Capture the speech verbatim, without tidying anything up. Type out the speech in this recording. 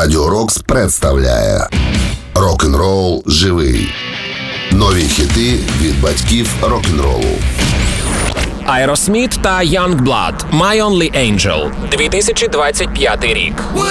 Радіо Рокс представляє Рок-н-рол живий. Нові хіти від батьків рок-н-ролу. Aerosmith та Youngblood «My Only Angel», дві тисячі двадцять п'ятий рік.